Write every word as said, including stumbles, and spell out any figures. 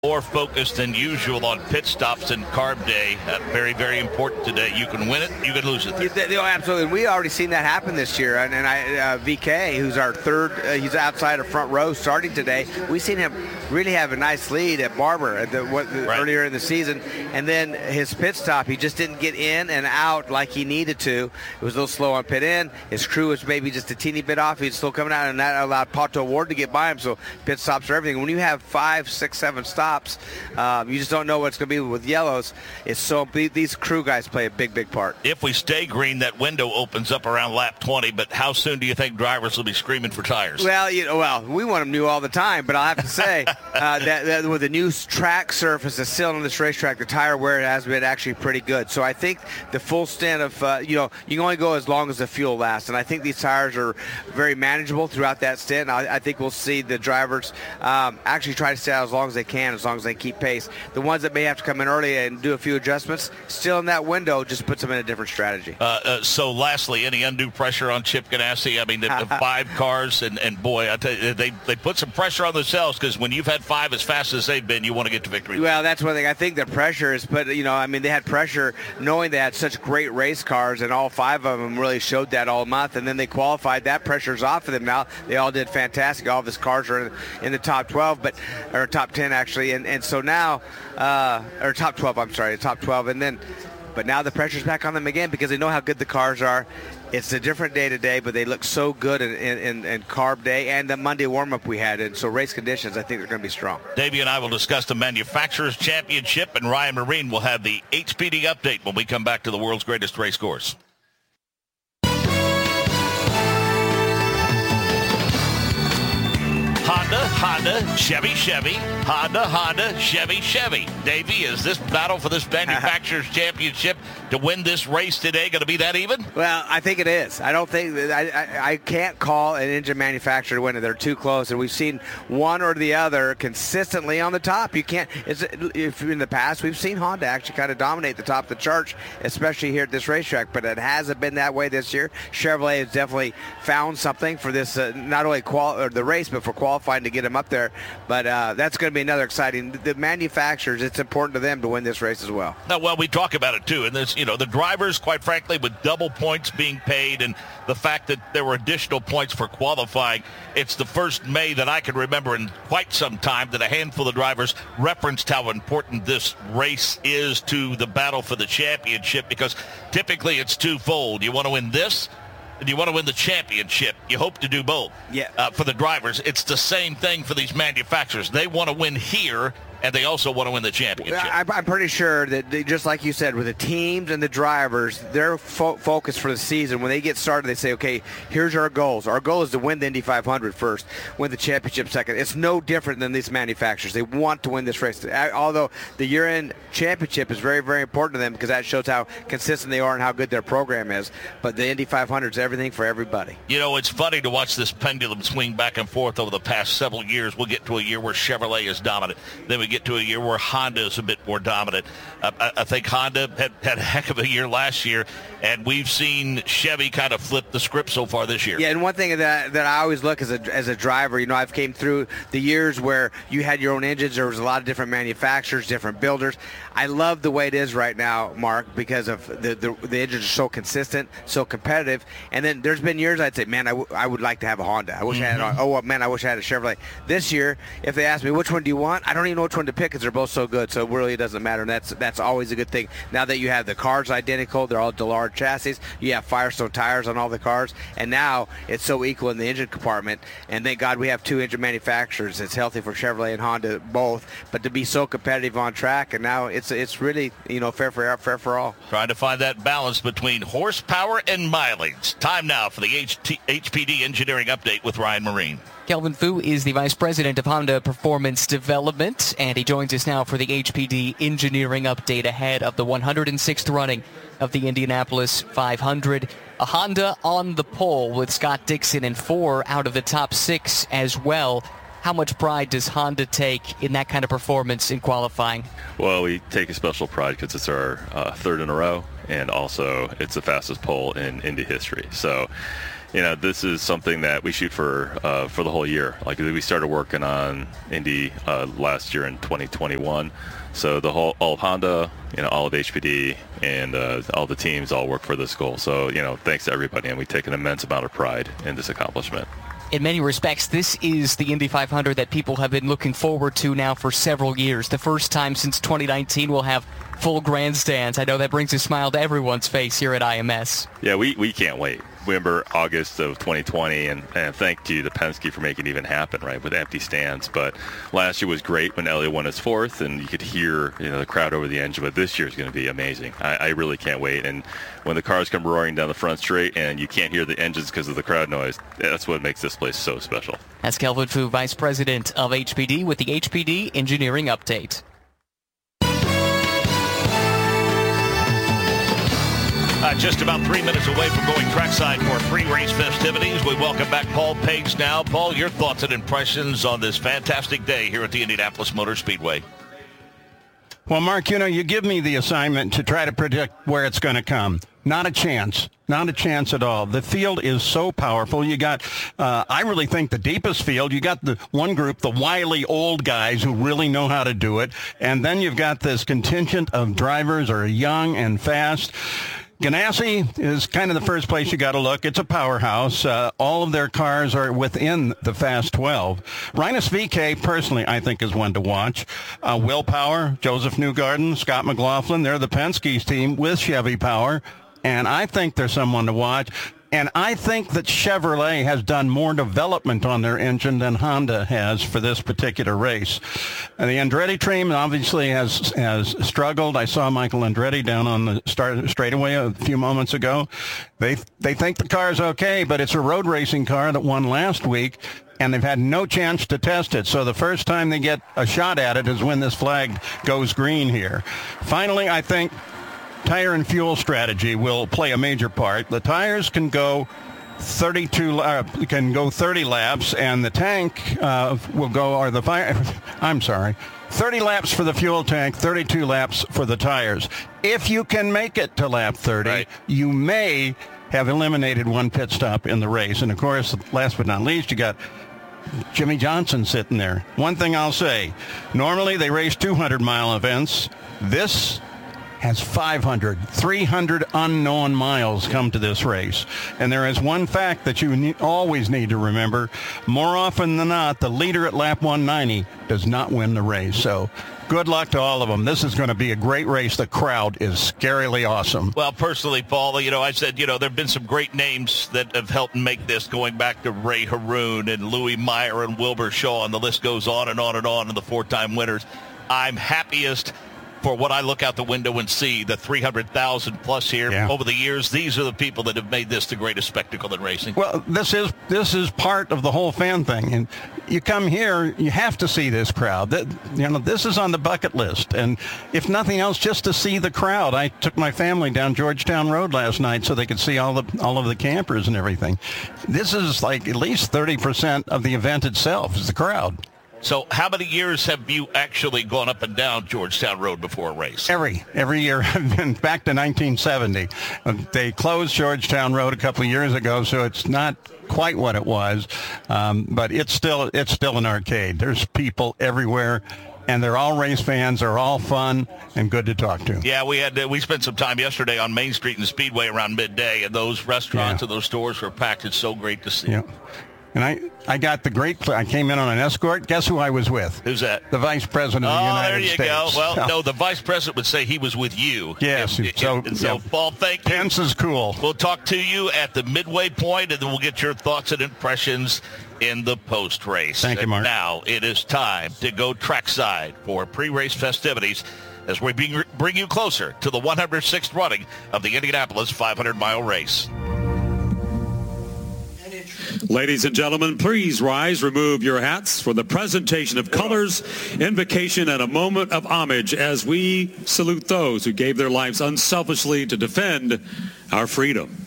more focused than usual on pit stops and carb day. Uh, very, very important today. You can win it, you can lose it. Yeah, absolutely. We already seen that happen this year. And, and I, uh, V K, who's our third, uh, he's outside of front row starting today. We've seen him really have a nice lead at Barber at the, what, the, right. earlier in the season. And then his pit stop, he just didn't get in and out like he needed to. It was a little slow on pit in. His crew was maybe just a teeny bit off. He's still coming out, and that allowed Pato Ward to get by him. So pit stops are everything. When you have five, six, seven stops, Um, you just don't know what it's going to be with yellows. It's so these crew guys play a big, big part. If we stay green, that window opens up around lap twenty. But how soon do you think drivers will be screaming for tires? Well, you know, well, we want them new all the time. But I'll have to say uh, that, that with the new track surface that's still on this racetrack, the tire wear has been actually pretty good. So I think the full stint of uh, you know you can only go as long as the fuel lasts, and I think these tires are very manageable throughout that stint. I, I think we'll see the drivers um, actually try to stay out as long as they can. As long as they keep pace. The ones that may have to come in early and do a few adjustments, still in that window, just puts them in a different strategy. Uh, uh, so lastly, any undue pressure on Chip Ganassi? I mean, the, the five cars, and, and boy, I tell you, they, they put some pressure on themselves, because when you've had five as fast as they've been, you want to get to victory. Well, that's one thing. I think the pressure is, but, you know, I mean, they had pressure knowing they had such great race cars, and all five of them really showed that all month, and then they qualified. That pressure's off of them now. They all did fantastic. All of his cars are in, in the top twelve, but or top ten, actually, and, and so now, uh, or top twelve, I'm sorry, top twelve, and then, but now the pressure's back on them again because they know how good the cars are. It's a different day today, but they look so good in, in, in carb day and the Monday warm-up we had. And so race conditions, I think they're going to be strong. Davey and I will discuss the Manufacturers Championship, and Ryan Marine will have the H P D update when we come back to the world's greatest race course. Honda, Honda, Chevy, Chevy, Honda, Honda, Chevy, Chevy. Davey, is this battle for this Manufacturers Championship to win this race today going to be that even? Well, I think it is. I don't think that I, I, I can't call an engine manufacturer to win it. They're too close, and we've seen one or the other consistently on the top. You can't. It's, if in the past we've seen Honda actually kind of dominate the top of the charts, especially here at this racetrack, but it hasn't been that way this year. Chevrolet has definitely found something for this, uh, not only qual or the race, but for qualifying to get them up there. But uh, that's going to be another exciting. The manufacturers, it's important to them to win this race as well. Now, well, we talk about it too, and there's, you know, the drivers, quite frankly, with double points being paid, and the fact that there were additional points for qualifying. It's the first May that I can remember in quite some time that a handful of drivers referenced how important this race is to the battle for the championship, because typically it's twofold. You want to win this, and you want to win the championship. You hope to do both. Yeah. Uh, for the drivers, it's the same thing for these manufacturers. They want to win here, and they also want to win the championship. I'm pretty sure that, they, just like you said, with the teams and the drivers, their fo- focus for the season, when they get started, they say, okay, here's our goals. Our goal is to win the Indy five hundred first, win the championship second. It's no different than these manufacturers. They want to win this race. Although the year-end championship is very, very important to them, because that shows how consistent they are and how good their program is. But the Indy five hundred is everything for everybody. You know, it's funny to watch this pendulum swing back and forth over the past several years. We'll get to a year where Chevrolet is dominant. Then we get to a year where Honda is a bit more dominant. Uh, I, I think Honda had, had a heck of a year last year, and we've seen Chevy kind of flip the script so far this year. Yeah, and one thing that that I always look as a as a driver, you know, I've came through the years where you had your own engines. There was a lot of different manufacturers, different builders. I love the way it is right now, Mark, because of the the, the engines are so consistent, so competitive. And then there's been years I'd say, man, I, w- I would like to have a Honda. I wish mm-hmm. I had. A, oh man, I wish I had a Chevrolet. This year, if they ask me which one do you want, I don't even know which one to pick, because they're both so good. So it really doesn't matter. And that's that's always a good thing. Now that you have the cars identical, they're all Dillard chassis. You have Firestone tires on all the cars, and now it's so equal in the engine compartment. And thank God we have two engine manufacturers. It's healthy for Chevrolet and Honda both. But to be so competitive on track, and now it's it's really, you know, fair for fair for all. Trying to find that balance between horsepower and mileage. Time now for the H T, H P D Engineering Update with Ryan Marine. Kelvin Fu is the Vice President of Honda Performance Development, and he joins us now for the H P D Engineering Update ahead of the one hundred sixth running of the Indianapolis five hundred. A Honda on the pole with Scott Dixon in four out of the top six as well. How much pride does Honda take in that kind of performance in qualifying? Well, we take a special pride because it's our uh, third in a row, and also it's the fastest pole in Indy history. So you know, this is something that we shoot for uh, for the whole year. Like we started working on Indy uh, last year in twenty twenty-one. So the whole all of Honda, you know, all of H P D, and uh, all the teams all work for this goal. So, you know, thanks to everybody, and we take an immense amount of pride in this accomplishment. In many respects, this is the Indy five hundred that people have been looking forward to now for several years. The first time since twenty nineteen we'll have full grandstands. I know that brings a smile to everyone's face here at I M S. Yeah, we, we can't wait. Remember August of twenty twenty, and, and thank you to Penske for making it even happen, right, with empty stands. But last year was great when Elliott won his fourth, and you could hear, you know, the crowd over the engine. But this year is going to be amazing. I, I really can't wait. And when the cars come roaring down the front straight and you can't hear the engines because of the crowd noise, that's what makes this place so special. That's Kelvin Fu, Vice President of H P D, with the H P D Engineering Update. Uh, just about three minutes away from going trackside for pre-race festivities. We welcome back Paul Page now. Paul, your thoughts and impressions on this fantastic day here at the Indianapolis Motor Speedway. Well, Mark, you know, you give me the assignment to try to predict where it's going to come. Not a chance. Not a chance at all. The field is so powerful. You got, uh, I really think, the deepest field. You got the one group, the wily old guys who really know how to do it. And then you've got this contingent of drivers who are young and fast. Ganassi is kind of the first place you got to look. It's a powerhouse. Uh, all of their cars are within the Fast twelve. Rinus V K, personally, I think is one to watch. Uh, Will Power, Joseph Newgarden, Scott McLaughlin, they're the Penske's team with Chevy Power, and I think they're someone to watch. And I think that Chevrolet has done more development on their engine than Honda has for this particular race. And the Andretti team obviously has has struggled. I saw Michael Andretti down on the start straightaway a few moments ago. They they think the car's okay, but it's a road racing car that won last week, and they've had no chance to test it. So the first time they get a shot at it is when this flag goes green here. Finally, I think tire and fuel strategy will play a major part. The tires can go thirty-two uh, can go thirty laps, and the tank uh, will go, or the fire, I'm sorry, thirty laps for the fuel tank, thirty-two laps for the tires. If you can make it to lap thirty, right, you may have eliminated one pit stop in the race. And of course, last but not least, you got Jimmy Johnson sitting there. One thing I'll say, normally they race two hundred mile events. This has five hundred, three hundred unknown miles come to this race. And there is one fact that you ne- always need to remember. More often than not, the leader at lap one ninety does not win the race. So good luck to all of them. This is going to be a great race. The crowd is scarily awesome. Well, personally, Paul, you know, I said, you know, there have been some great names that have helped make this, going back to Ray Haroon and Louis Meyer and Wilbur Shaw, and the list goes on and on and on, and the four-time winners. I'm happiest for what I look out the window and see, the three hundred thousand plus here yeah. over the years. These are the people that have made this the greatest spectacle in racing. Well, this is this is part of the whole fan thing. And you come here, you have to see this crowd. That, you know, this is on the bucket list. And if nothing else, just to see the crowd. I took my family down Georgetown Road last night so they could see all the all of the campers and everything. This is like at least thirty percent of the event itself is the crowd. So how many years have you actually gone up and down Georgetown Road before a race? Every every year. I've been back to nineteen seventy. They closed Georgetown Road a couple of years ago, so it's not quite what it was, um, but it's still it's still an arcade. There's people everywhere, and they're all race fans. They're all fun and good to talk to. Yeah, we had we spent some time yesterday on Main Street and Speedway around midday, and those restaurants yeah. and those stores were packed. It's so great to see. Yeah. And I, I got the great, I came in on an escort. Guess who I was with? Who's that? The Vice President of the oh, United States. Oh, there you States. go. Well, so, no, the Vice President would say he was with you. Yes. And, so, and so yeah. Paul, thank you. Pence is cool. We'll talk to you at the midway point, and then we'll get your thoughts and impressions in the post-race. Thank you, Mark. And now it is time to go trackside for pre-race festivities as we bring, bring you closer to the one hundred sixth running of the Indianapolis five hundred mile race. Ladies and gentlemen, please rise, remove your hats for the presentation of colors, invocation, and a moment of homage as we salute those who gave their lives unselfishly to defend our freedom.